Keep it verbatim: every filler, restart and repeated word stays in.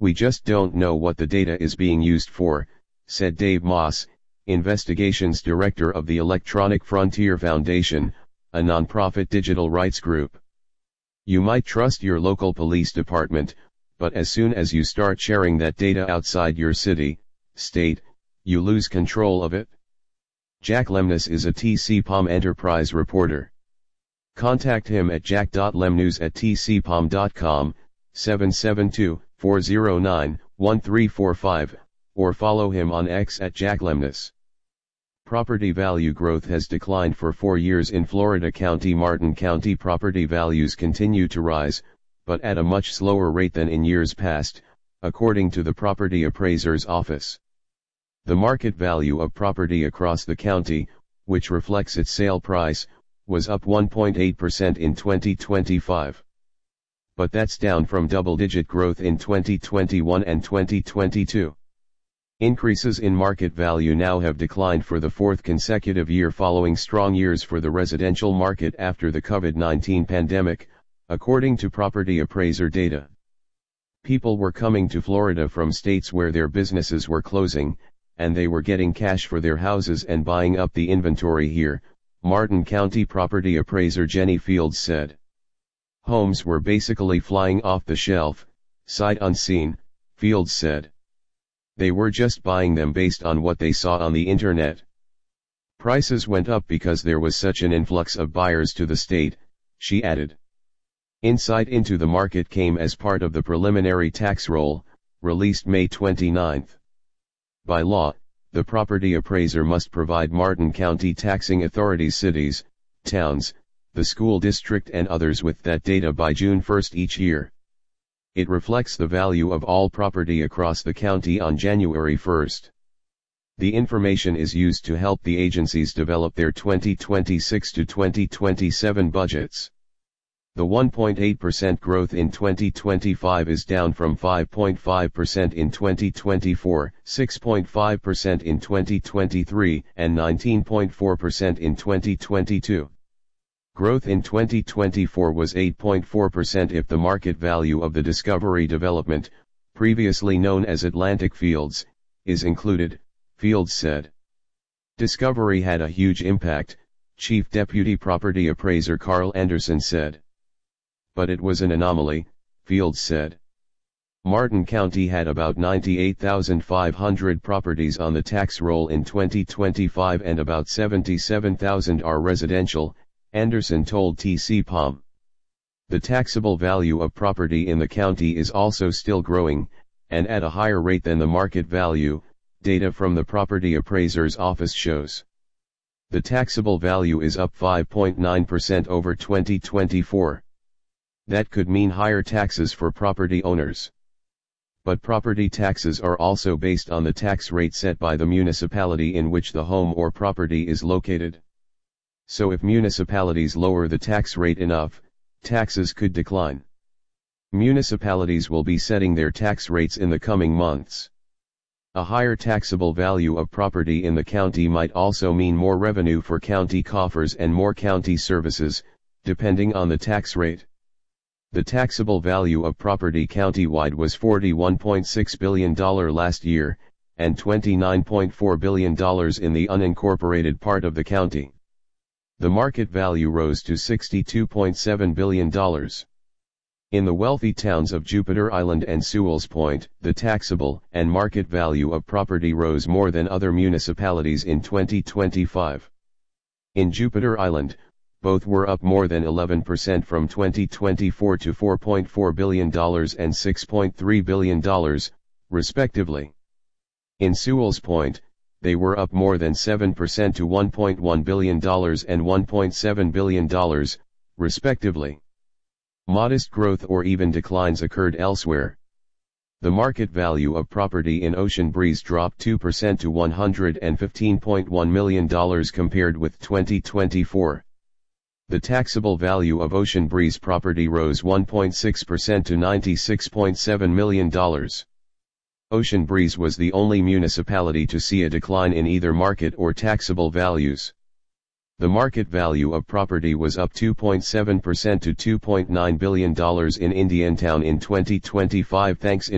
We just don't know what the data is being used for, said Dave Moss, Investigations Director of the Electronic Frontier Foundation, a nonprofit digital rights group. You might trust your local police department, but as soon as you start sharing that data outside your city, state, you lose control of it. Jack Lemness is a T C P O M Enterprise reporter. Contact him at jack dot lemnews at t c p o m dot com, seven seven two, four zero nine, one three four five, or follow him on X at Jack Lemness. Property value growth has declined for four years in Florida County. Martin County property values continue to rise, but at a much slower rate than in years past, according to the Property Appraiser's Office. The market value of property across the county, which reflects its sale price, was up one point eight percent in twenty twenty-five. But that's down from double-digit growth in twenty twenty-one and twenty twenty-two. Increases in market value now have declined for the fourth consecutive year following strong years for the residential market after the COVID nineteen pandemic, according to property appraiser data. People were coming to Florida from states where their businesses were closing, and they were getting cash for their houses and buying up the inventory here, Martin County property appraiser Jenny Fields said. Homes were basically flying off the shelf, sight unseen, Fields said. They were just buying them based on what they saw on the internet. Prices went up because there was such an influx of buyers to the state, she added. Insight into the market came as part of the preliminary tax roll, released May twenty-ninth. By law, the property appraiser must provide Martin County taxing authorities, cities, towns, the school district and others with that data by June first each year. It reflects the value of all property across the county on January first. The information is used to help the agencies develop their twenty twenty-six to twenty twenty-seven budgets. The one point eight percent growth in twenty twenty-five is down from five point five percent in twenty twenty-four, six point five percent in twenty twenty-three, and nineteen point four percent in twenty twenty-two. Growth in twenty twenty-four was eight point four percent if the market value of the Discovery development, previously known as Atlantic Fields, is included, Fields said. Discovery had a huge impact, Chief Deputy Property Appraiser Carl Anderson said. But it was an anomaly, Fields said. Martin County had about ninety-eight thousand five hundred properties on the tax roll in twenty twenty-five and about seventy-seven thousand are residential, Anderson told T C P O M. The taxable value of property in the county is also still growing, and at a higher rate than the market value, data from the Property Appraiser's Office shows. The taxable value is up five point nine percent over twenty twenty-four. That could mean higher taxes for property owners. But property taxes are also based on the tax rate set by the municipality in which the home or property is located. So if municipalities lower the tax rate enough, taxes could decline. Municipalities will be setting their tax rates in the coming months. A higher taxable value of property in the county might also mean more revenue for county coffers and more county services, depending on the tax rate. The taxable value of property countywide was forty-one point six billion dollars last year, and twenty-nine point four billion dollars in the unincorporated part of the county. The market value rose to sixty-two point seven billion dollars. In the wealthy towns of Jupiter Island and Sewells Point, the taxable and market value of property rose more than other municipalities in twenty twenty-five. In Jupiter Island, both were up more than eleven percent from twenty twenty-four to four point four billion dollars and six point three billion dollars, respectively. In Sewells Point, they were up more than seven percent to one point one billion dollars and one point seven billion dollars, respectively. Modest growth or even declines occurred elsewhere. The market value of property in Ocean Breeze dropped two percent to one hundred fifteen point one million dollars compared with twenty twenty-four. The taxable value of Ocean Breeze property rose one point six percent to ninety-six point seven million dollars. Ocean Breeze was the only municipality to see a decline in either market or taxable values. The market value of property was up two point seven percent to two point nine billion dollars in Indiantown in twenty twenty-five thanks in